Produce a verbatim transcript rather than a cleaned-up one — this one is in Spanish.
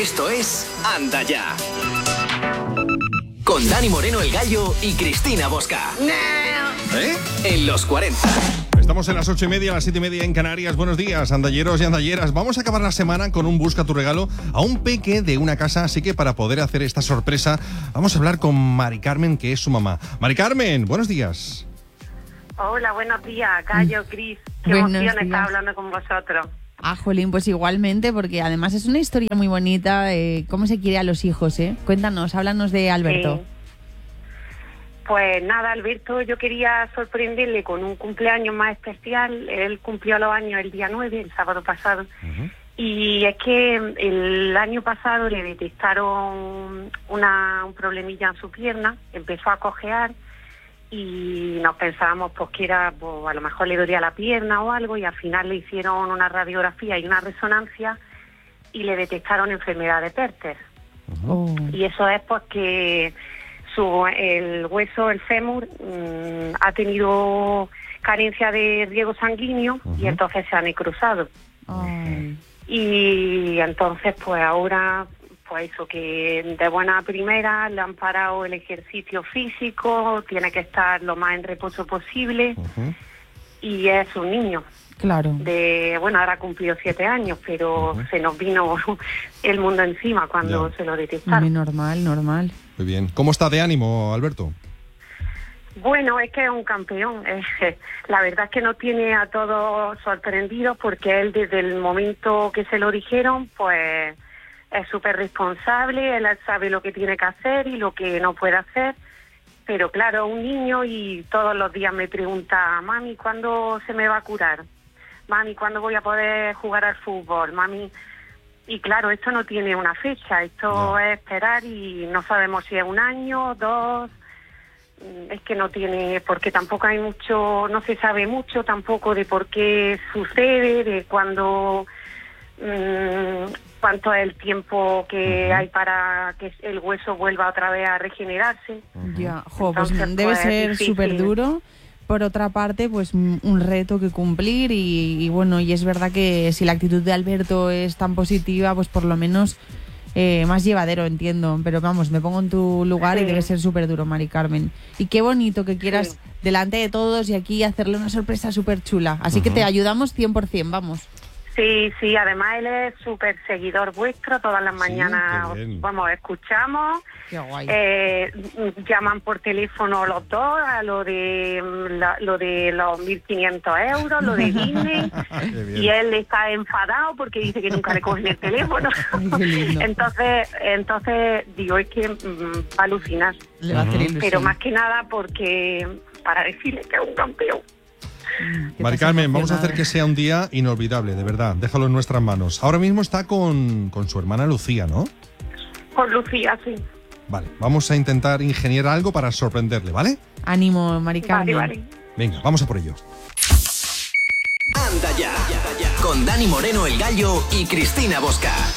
Esto es Anda Ya. Con Dani Moreno el Gallo y Cristina Bosca. ¿Eh? En los cuarenta. Estamos en las ocho y media, a las siete y media en Canarias. Buenos días, andalleros y andalleras. Vamos a acabar la semana con un Busca tu regalo a un peque de una casa. Así que para poder hacer esta sorpresa, vamos a hablar con Mari Carmen, que es su mamá. Mari Carmen, buenos días. Hola, buenos días, Gallo, Cris. Qué Buenos emoción días. estar hablando con vosotros. Ah, jolín, pues igualmente, porque además es una historia muy bonita. Eh, ¿Cómo se quiere a los hijos, eh? Cuéntanos, háblanos de Alberto. Sí. Pues nada, Alberto, yo quería sorprenderle con un cumpleaños más especial. Él cumplió los años el día nueve, el sábado pasado. Uh-huh. Y es que el año pasado le detectaron una, un problemilla en su pierna, empezó a cojear y nos pensábamos pues que era, pues, a lo mejor le dolía la pierna o algo, y al final le hicieron una radiografía y una resonancia y le detectaron enfermedad de Perthes. Uh-huh. Y eso es pues que su, el hueso, el fémur, mmm, ha tenido carencia de riego sanguíneo. Uh-huh. Y entonces se ha necrosado. Uh-huh. Y entonces pues ahora, pues eso, que de buena primera le han parado el ejercicio físico, tiene que estar lo más en reposo posible. Uh-huh. Y es un niño. Claro. De, bueno, ahora cumplió siete años, pero uh-huh. se nos vino el mundo encima cuando ya. se lo detectaron. Muy normal, normal. Muy bien. ¿Cómo está de ánimo, Alberto? Bueno, es que es un campeón. Eh, la verdad es que nos tiene a todos sorprendidos, porque él desde el momento que se lo dijeron, pues es súper responsable, él sabe lo que tiene que hacer y lo que no puede hacer. Pero claro, un niño, y todos los días me pregunta: mami, ¿cuándo se me va a curar? Mami, ¿cuándo voy a poder jugar al fútbol? Mami... Y claro, esto no tiene una fecha, esto no. es esperar, y no sabemos si es un año, dos... Es que no tiene, porque tampoco hay mucho, no se sabe mucho tampoco de por qué sucede, de cuándo, mmm, cuánto es el tiempo que uh-huh. hay para que el hueso vuelva otra vez a regenerarse. Uh-huh. Ya, jo, pues Entonces, debe pues, ser súper duro. Por otra parte, pues un reto que cumplir, y, y bueno, y es verdad que si la actitud de Alberto es tan positiva, pues por lo menos eh, más llevadero, entiendo. Pero vamos, me pongo en tu lugar, sí. y debe ser súper duro, Mari Carmen. Y qué bonito que quieras sí. delante de todos y aquí hacerle una sorpresa súper chula. Así uh-huh. que te ayudamos cien por ciento, vamos. Sí, sí, además él es súper seguidor vuestro, todas las mañanas, sí, vamos, escuchamos, qué guay. Eh, llaman por teléfono los dos a lo de la, lo de los mil quinientos euros, lo de Disney, y él está enfadado porque dice que nunca le cogen el teléfono. Ay, entonces, entonces digo, es que mmm, va a alucinar, le va a hacer ilusión. Pero más que nada porque para decirle que es un campeón. Mari Carmen, vamos a hacer que sea un día inolvidable, de verdad. Déjalo en nuestras manos. Ahora mismo está con, con su hermana Lucía, ¿no? Con Lucía, sí. Vale, vamos a intentar ingeniar algo para sorprenderle, ¿vale? Ánimo, Mari Carmen. Vale, vale. Venga, vamos a por ello. Anda ya, con Dani Moreno el Gallo y Cristina Bosca.